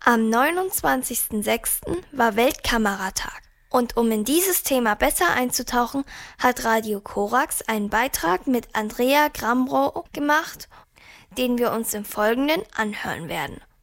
Am 29.06. war Weltkameratag. Und um in dieses Thema besser einzutauchen, hat Radio Korax einen Beitrag mit Andrea Grambrow gemacht, den wir uns im Folgenden anhören werden.